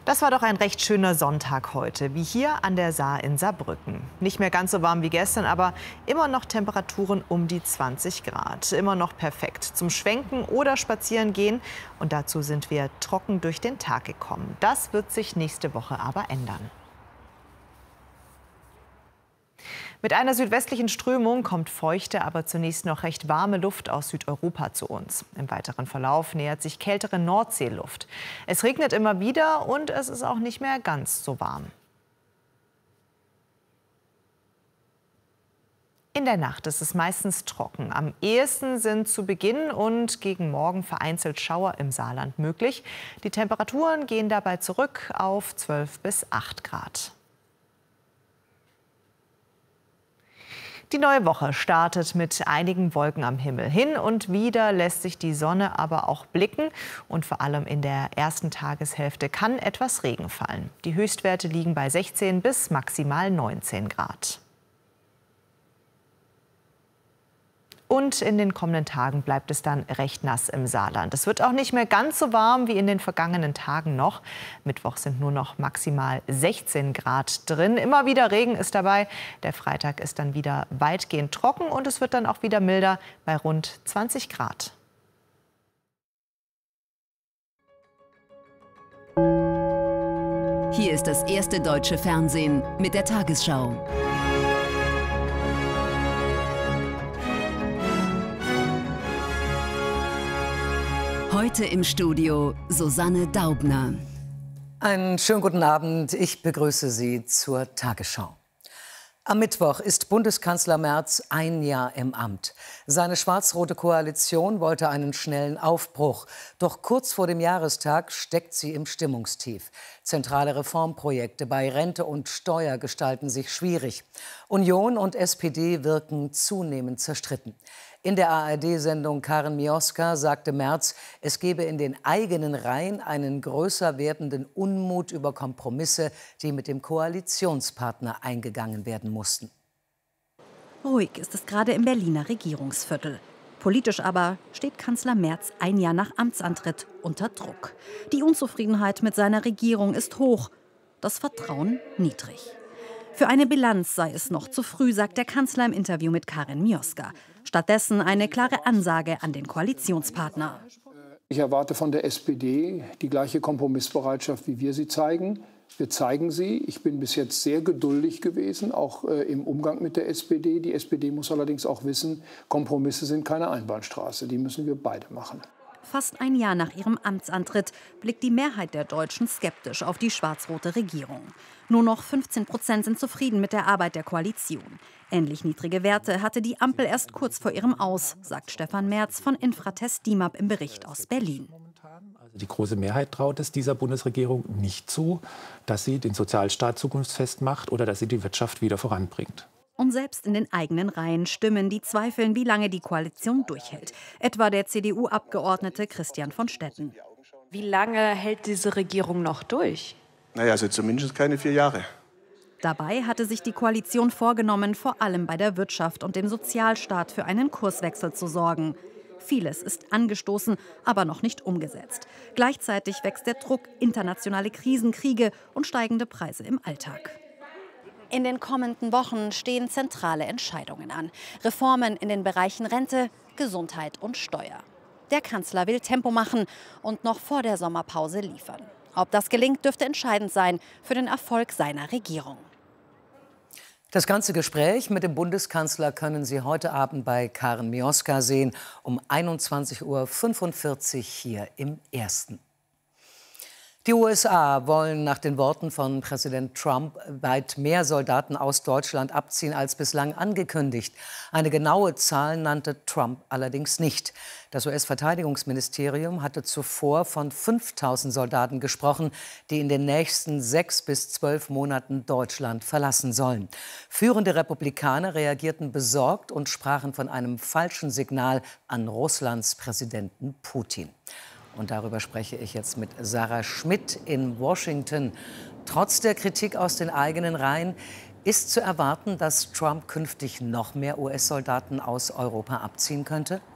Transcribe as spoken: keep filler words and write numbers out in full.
Das war doch ein recht schöner Sonntag heute, wie hier an der Saar in Saarbrücken. Nicht mehr ganz so warm wie gestern, aber immer noch Temperaturen um die zwanzig Grad. Immer noch perfekt zum Schwenken oder Spazieren gehen. Und dazu sind wir trocken durch den Tag gekommen. Das wird sich nächste Woche aber ändern. Mit einer südwestlichen Strömung kommt feuchte, aber zunächst noch recht warme Luft aus Südeuropa zu uns. Im weiteren Verlauf nähert sich kältere Nordseeluft. Es regnet immer wieder und es ist auch nicht mehr ganz so warm. In der Nacht ist es meistens trocken. Am ehesten sind zu Beginn und gegen Morgen vereinzelt Schauer im Saarland möglich. Die Temperaturen gehen dabei zurück auf zwölf bis acht Grad. Die neue Woche startet mit einigen Wolken am Himmel. Hin und wieder lässt sich die Sonne aber auch blicken. Und vor allem in der ersten Tageshälfte kann etwas Regen fallen. Die Höchstwerte liegen bei sechzehn bis maximal neunzehn Grad. Und in den kommenden Tagen bleibt es dann recht nass im Saarland. Es wird auch nicht mehr ganz so warm wie in den vergangenen Tagen noch. Mittwoch sind nur noch maximal sechzehn Grad drin. Immer wieder Regen ist dabei. Der Freitag ist dann wieder weitgehend trocken und es wird dann auch wieder milder bei rund zwanzig Grad. Hier ist das erste deutsche Fernsehen mit der Tagesschau. Heute im Studio Susanne Daubner. Einen schönen guten Abend. Ich begrüße Sie zur Tagesschau. Am Mittwoch ist Bundeskanzler Merz ein Jahr im Amt. Seine schwarz-rote Koalition wollte einen schnellen Aufbruch. Doch kurz vor dem Jahrestag steckt sie im Stimmungstief. Zentrale Reformprojekte bei Rente und Steuer gestalten sich schwierig. Union und S P D wirken zunehmend zerstritten. In der A R D-Sendung Karin Mioska sagte Merz, es gebe in den eigenen Reihen einen größer werdenden Unmut über Kompromisse, die mit dem Koalitionspartner eingegangen werden mussten. Ruhig ist es gerade im Berliner Regierungsviertel. Politisch aber steht Kanzler Merz ein Jahr nach Amtsantritt unter Druck. Die Unzufriedenheit mit seiner Regierung ist hoch, das Vertrauen niedrig. Für eine Bilanz sei es noch zu früh, sagt der Kanzler im Interview mit Karin Mioska. Stattdessen eine klare Ansage an den Koalitionspartner. Ich erwarte von der S P D die gleiche Kompromissbereitschaft, wie wir sie zeigen. Wir zeigen sie. Ich bin bis jetzt sehr geduldig gewesen, auch äh, im Umgang mit der S P D. Die S P D muss allerdings auch wissen, Kompromisse sind keine Einbahnstraße. Die müssen wir beide machen. Fast ein Jahr nach ihrem Amtsantritt blickt die Mehrheit der Deutschen skeptisch auf die schwarz-rote Regierung. Nur noch fünfzehn Prozent sind zufrieden mit der Arbeit der Koalition. Ähnlich niedrige Werte hatte die Ampel erst kurz vor ihrem Aus, sagt Stefan Merz von Infratest D I M A P im Bericht aus Berlin. Also die große Mehrheit traut es dieser Bundesregierung nicht zu, dass sie den Sozialstaat zukunftsfest macht oder dass sie die Wirtschaft wieder voranbringt. Und selbst in den eigenen Reihen stimmen die zweifeln, wie lange die Koalition durchhält. Etwa der C D U-Abgeordnete Christian von Stetten. Wie lange hält diese Regierung noch durch? Naja, also zumindest keine vier Jahre. Dabei hatte sich die Koalition vorgenommen, vor allem bei der Wirtschaft und dem Sozialstaat für einen Kurswechsel zu sorgen. Vieles ist angestoßen, aber noch nicht umgesetzt. Gleichzeitig wächst der Druck, internationale Krisen, Kriege und steigende Preise im Alltag. In den kommenden Wochen stehen zentrale Entscheidungen an. Reformen in den Bereichen Rente, Gesundheit und Steuer. Der Kanzler will Tempo machen und noch vor der Sommerpause liefern. Ob das gelingt, dürfte entscheidend sein für den Erfolg seiner Regierung. Das ganze Gespräch mit dem Bundeskanzler können Sie heute Abend bei Karin Mioska sehen, um einundzwanzig Uhr fünfundvierzig hier im Ersten. Die U S A wollen nach den Worten von Präsident Trump weit mehr Soldaten aus Deutschland abziehen als bislang angekündigt. Eine genaue Zahl nannte Trump allerdings nicht. Das U S-Verteidigungsministerium hatte zuvor von fünftausend Soldaten gesprochen, die in den nächsten sechs bis zwölf Monaten Deutschland verlassen sollen. Führende Republikaner reagierten besorgt und sprachen von einem falschen Signal an Russlands Präsidenten Putin. Und darüber spreche ich jetzt mit Sarah Schmidt in Washington. Trotz der Kritik aus den eigenen Reihen ist zu erwarten, dass Trump künftig noch mehr U S-Soldaten aus Europa abziehen könnte?